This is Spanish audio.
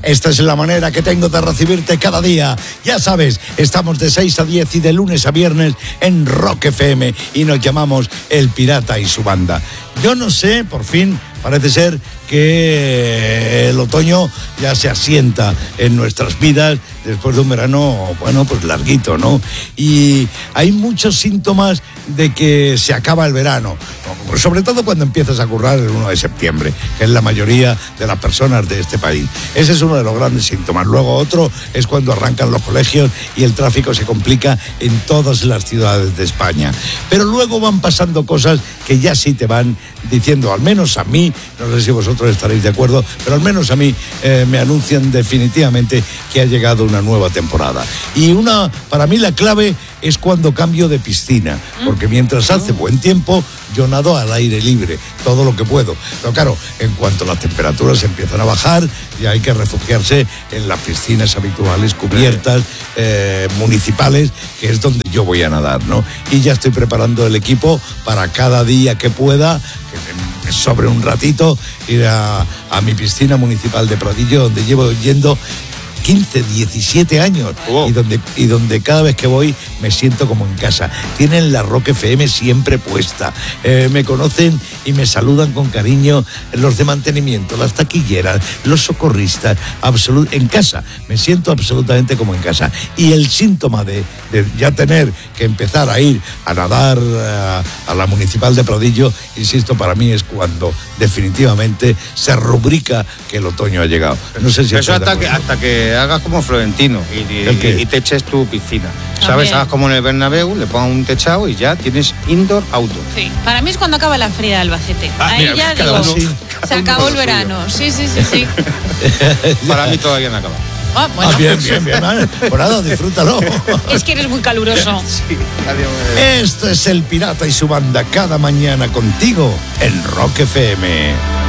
Esta es la manera que tengo de recibirte cada día. Ya sabes, estamos de 6 a 10 y de lunes a viernes en Rock FM y nos llamamos El Pirata y su banda. Yo no sé, por fin, parece ser que el otoño ya se asienta en nuestras vidas después de un verano, bueno, pues larguito, ¿no? Y hay muchos síntomas de que se acaba el verano, sobre todo cuando empiezas a currar el 1 de septiembre, que es la mayoría de las personas de este país. Ese es uno de los grandes síntomas. Luego otro es cuando arrancan los colegios y el tráfico se complica en todas las ciudades de España. Pero luego van pasando cosas que ya sí te van diciendo, al menos a mí, no sé si vosotros estaréis de acuerdo, pero al menos a mí me anuncian definitivamente que ha llegado una nueva temporada. Y para mí la clave es cuando cambio de piscina, porque mientras hace buen tiempo, yo nado al aire libre, todo lo que puedo. Pero claro, en cuanto las temperaturas empiezan a bajar, ya hay que refugiarse en las piscinas habituales, cubiertas, municipales, que es donde yo voy a nadar, ¿no? Y ya estoy preparando el equipo para cada día que pueda, que me sobre un ratito, ir a mi piscina municipal de Pradillo, donde llevo yendo 15, 17 años, y donde cada vez que voy me siento como en casa. Tienen la Rock FM siempre puesta, me conocen y me saludan con cariño los de mantenimiento, las taquilleras, los socorristas, en casa, me siento absolutamente como en casa. Y el síntoma de ya tener que empezar a ir a nadar a la municipal de Pradillo, insisto, para mí es cuando definitivamente se rubrica que el otoño ha llegado. No sé si eso hasta que hagas como Florentino y te eches tu piscina. ¿Sabes? Hagas como en el Bernabéu, le pongas un techado y ya tienes indoor, outdoor. Sí. Para mí es cuando acaba la feria de Albacete. Ahí mira, ya digo, se acabó el verano. Sí. Para mí todavía no acaba. Bueno. Bien. Pues nada, disfrútalo. Es que eres muy caluroso. Sí, adiós. Esto es El Pirata y su banda, cada mañana contigo en Rock FM.